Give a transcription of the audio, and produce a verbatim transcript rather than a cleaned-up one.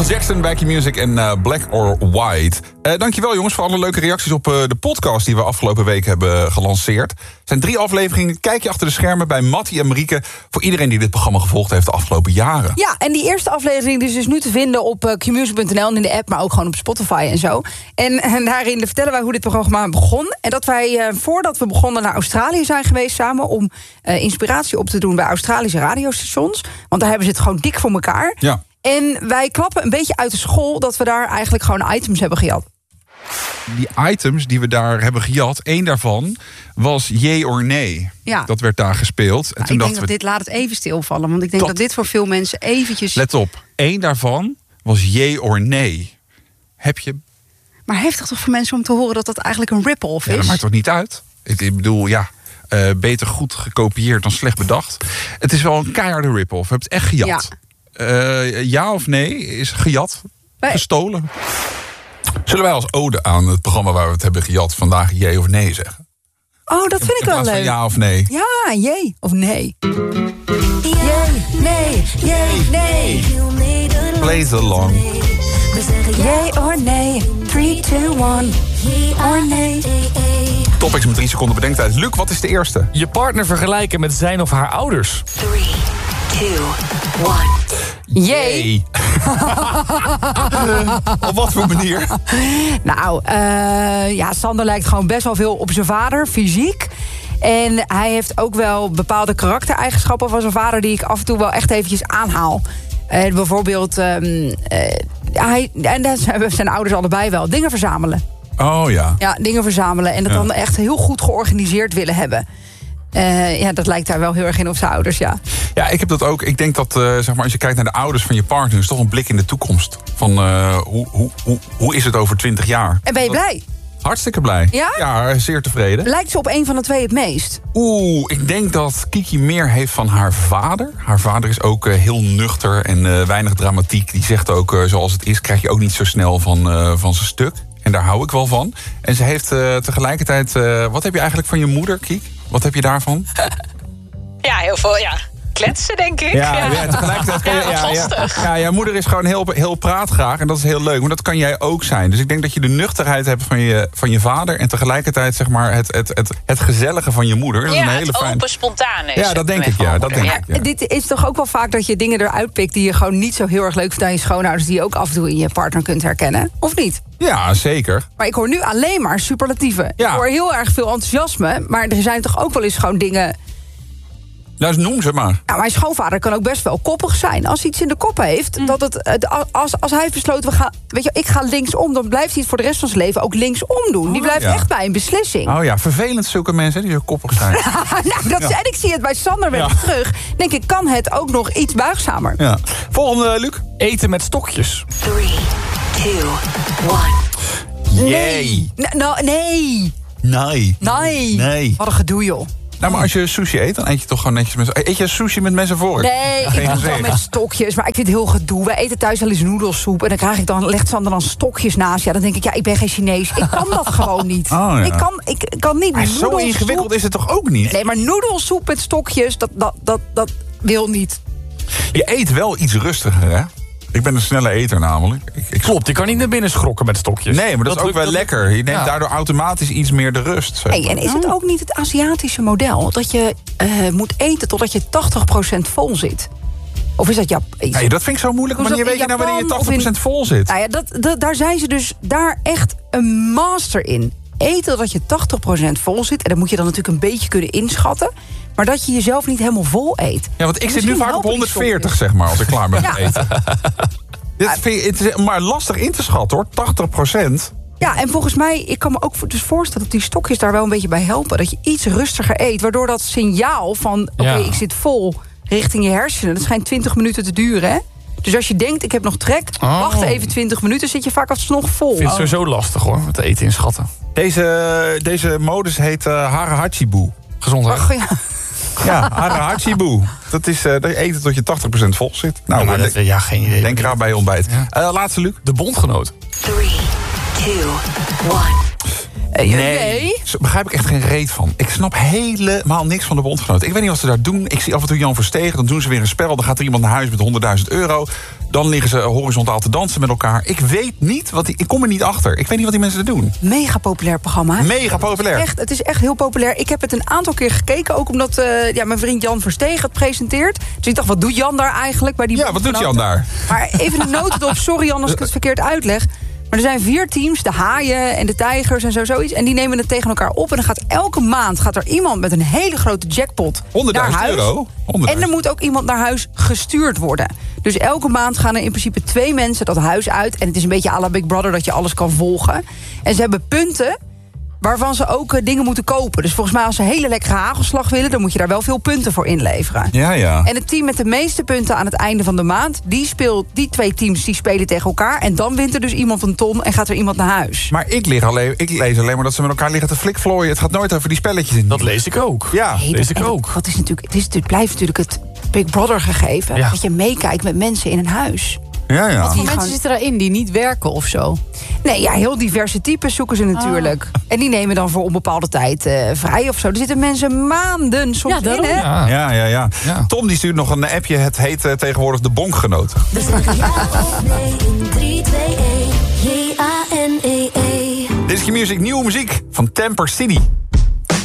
Michael Jackson, bij Q-Music en uh, Black or White. Uh, dankjewel jongens voor alle leuke reacties op uh, de podcast die we afgelopen week hebben gelanceerd. Er zijn drie afleveringen. Kijk je achter de schermen bij Mattie en Marieke. Voor iedereen die dit programma gevolgd heeft de afgelopen jaren. Ja, en die eerste aflevering is dus nu te vinden op uh, Q-music punt n l en in de app, maar ook gewoon op Spotify en zo. En, en daarin vertellen wij hoe dit programma begon. En dat wij, uh, voordat we begonnen, naar Australië zijn geweest samen om uh, inspiratie op te doen bij Australische radiostations. Want daar hebben ze het gewoon dik voor elkaar. Ja. En wij klappen een beetje uit de school dat we daar eigenlijk gewoon items hebben gejat. Die items die we daar hebben gejat, één daarvan was Yay or Nee. Ja. Dat werd daar gespeeld. En Nou, toen ik denk we, dat dit laat het even stilvallen. Want ik denk Dat- dat dit voor veel mensen eventjes... let op, één daarvan was Yay or Nee. Heb je... Maar heftig toch voor mensen om te horen dat dat eigenlijk een rip-off Ja, is? dat maakt toch niet uit? Ik, ik bedoel, ja, uh, beter goed gekopieerd dan slecht bedacht. Het is wel een keiharde rip-off. We hebben het echt gejat. Ja. Uh, ja of nee is gejat, Wij- gestolen. Zullen wij als ode aan het programma waar we het hebben gejat vandaag jee of nee zeggen? Oh, dat vind ik In wel plaats van leuk. ja of nee. Ja, jee of nee. Jee, nee, jee, nee. Play the long. Jee or nee. drie, twee, een. Or nee. Topics met drie seconden bedenktijd. Luc, wat is de eerste? Je partner vergelijken met zijn of haar ouders. Three, two, one. Jee. Op wat voor manier? Nou, uh, ja, Sander lijkt gewoon best wel veel op zijn vader, fysiek. En hij heeft ook wel bepaalde karaktereigenschappen van zijn vader die ik af en toe wel echt eventjes aanhaal. Uh, bijvoorbeeld, um, uh, hij, en dat zijn zijn ouders allebei wel, dingen verzamelen. Oh ja. Ja, dingen verzamelen en dat Ja. dan echt heel goed georganiseerd willen hebben. Uh, ja, dat lijkt daar wel heel erg in op zijn ouders, ja. Ja, ik heb dat ook. Ik denk dat, uh, zeg maar, als je kijkt naar de ouders van je partner, is toch een blik in de toekomst. Van uh, hoe, hoe, hoe, hoe is het over twintig jaar? En ben je blij? Hartstikke blij. Ja? Ja, zeer tevreden. Lijkt ze op een van de twee het meest? Oeh, ik denk dat Kiki meer heeft van haar vader. Haar vader is ook uh, heel nuchter en uh, weinig dramatiek. Die zegt ook, uh, zoals het is, krijg je ook niet zo snel van, uh, van zijn stuk. En daar hou ik wel van. En ze heeft uh, tegelijkertijd... Uh, wat heb je eigenlijk van je moeder, Kiek? Wat heb je daarvan? Ja, heel veel, ja. Kletsen, denk ik. Ja, ja, tegelijkertijd kan je... Ja, Ja, lastig. ja, ja, jouw moeder is gewoon heel, heel praatgraag en dat is heel leuk. Maar dat kan jij ook zijn. Dus ik denk dat je de nuchterheid hebt van je, van je vader... en tegelijkertijd zeg maar het, het, het, het gezellige van je moeder. Dat is Ja, een hele het fijn... open, spontane. Ja, dat denk ik, ja. Dat denk ik, ja. Dit is toch ook wel vaak dat je dingen eruit pikt die je gewoon niet zo heel erg leuk vindt aan je schoonouders, die je ook af en toe in je partner kunt herkennen? Of niet? Ja, zeker. Maar ik hoor nu alleen maar superlatieven. Ja. Ik hoor heel erg veel enthousiasme, maar er zijn toch ook wel eens gewoon dingen... Nou, dus noem ze maar. Nou, mijn schoonvader kan ook best wel koppig zijn. Als hij iets in de kop heeft, dat het, het, als, als hij heeft besloten, we gaan, weet je, ik ga linksom, dan blijft hij het voor de rest van zijn leven ook linksom doen. Die blijft ja. echt bij een beslissing. Oh ja, vervelend zulke mensen die zo koppig zijn. nou, dat, Ja. En ik zie het bij Sander weer Ja. terug. Denk ik, kan het ook nog iets buigzamer? Ja. Volgende, Luc. Eten met stokjes. Three, two, one. Jee. Nee. Nou, nee. Nee. Nee. Nee. Wat een gedoe, joh. Nou, maar als je sushi eet, dan eet je toch gewoon netjes met... Eet je sushi met mensen voor? Nee, ik doe het dan met stokjes. Maar ik vind het heel gedoe. We eten thuis wel eens noedelsoep. En dan krijg ik dan, legt Sander dan stokjes naast. Ja, dan denk ik, ja, ik ben geen Chinees. Ik kan dat gewoon niet. Oh, ja. ik, kan, ik, ik kan niet Maar zo noedelsoep- ingewikkeld is het toch ook niet? Nee, maar noedelsoep met stokjes, dat, dat, dat, dat wil niet. Je eet wel iets rustiger, hè? Ik ben een snelle eter namelijk. Ik, ik... Klopt, je kan niet naar binnen schrokken met stokjes. Nee, maar dat, is ook lukt- wel dat- lekker. Je neemt Ja. daardoor automatisch iets meer de rust. Zeg Hey, maar. en is het ook niet het Aziatische model dat je uh, moet eten totdat je tachtig procent vol zit? Of is dat Jap? Nee, dat vind ik zo moeilijk. Hoe is Wanneer dat weet je in nou wanneer je Japan of tachtig procent in- vol zit? Nou ja, dat, dat, daar zijn ze dus daar echt een master in. Eten totdat je tachtig procent vol zit. En dat moet je dan natuurlijk een beetje kunnen inschatten. Maar dat je jezelf niet helemaal vol eet. Ja, want ik En zit nu misschien vaak op helpen die honderdveertig, stokjes. zeg maar, als ik klaar ben met Ja. eten. Dit vind je, het is maar lastig in te schatten, hoor. tachtig procent. Ja, en volgens mij, ik kan me ook dus voorstellen dat die stokjes daar wel een beetje bij helpen. Dat je iets rustiger eet, waardoor dat signaal van, oké, Ja. ik zit vol richting je hersenen. Dat schijnt twintig minuten te duren, hè? Dus als je denkt, ik heb nog trek, Oh. wacht even twintig minuten, zit je vaak alsnog vol. Ik vind het sowieso lastig hoor, met eten inschatten. Deze, deze modus heet uh, Harahachibu. Gezondheid. Ach, ja. Ja, Harahachibu. Dat is uh, dat je eten tot je tachtig procent vol zit. Nou, Ja, maar denk, dat- ja, geen idee. denk eraan bij je ontbijt. Ja. Uh, laatste, Luc. De bondgenoot. Three, two, one. Nee. Zo begrijp ik echt geen reet van. Ik snap helemaal niks van de bondgenoten. Ik weet niet wat ze daar doen. Ik zie af en toe Jan Verstegen. Dan doen ze weer een spel. Dan gaat er iemand naar huis met honderdduizend euro. Dan liggen ze horizontaal te dansen met elkaar. Ik weet niet wat die, ik kom er niet achter. Ik weet niet wat die mensen er doen. Mega populair programma. Hè? Mega populair. Echt, het is echt heel populair. Ik heb het een aantal keer gekeken, ook omdat uh, ja, mijn vriend Jan Verstegen het presenteert. Dus ik dacht, wat doet Jan daar eigenlijk? Bij die Ja, wat doet Jan daar? Maar even een notendop, sorry Jan als ik het verkeerd uitleg. Maar er zijn vier teams, de haaien en de tijgers en zo zoiets. En die nemen het tegen elkaar op. En dan gaat elke maand gaat er iemand met een hele grote jackpot naar honderdduizend huis. euro. En er moet ook iemand naar huis gestuurd worden. Dus elke maand gaan er in principe twee mensen dat huis uit. En het is een beetje à la Big Brother dat je alles kan volgen. En ze hebben punten waarvan ze ook uh, dingen moeten kopen. Dus volgens mij als ze een hele lekkere hagelslag willen, dan moet je daar wel veel punten voor inleveren. Ja, ja. En het team met de meeste punten aan het einde van de maand, die speelt, die twee teams die spelen tegen elkaar. En dan wint er dus iemand een ton en gaat er iemand naar huis. Maar ik, lig alleen, ik lees alleen maar dat ze met elkaar liggen te flikvlooien. Het gaat nooit over die spelletjes in. Dat lees ik ook. Ja, Nee, lees dat- ik en ook. Dat is natuurlijk, het, is, het blijft natuurlijk het Big Brother gegeven. Ja. Dat je meekijkt met mensen in een huis. ja, ja. Die Hoeveel gaan- mensen zitten daarin die niet werken of zo? Nee, ja, heel diverse types zoeken ze natuurlijk. En die nemen dan voor onbepaalde tijd uh, vrij of zo. Er zitten mensen maanden soms Ja, daarom. in, hè? Ja. Ja, ja, ja, Ja. Tom die stuurt nog een appje. Het heet uh, tegenwoordig de Bonkgenoot. We zeggen ja of nee in drie, twee, één. J A N E E. Dit is je music, nieuwe muziek van Temper City.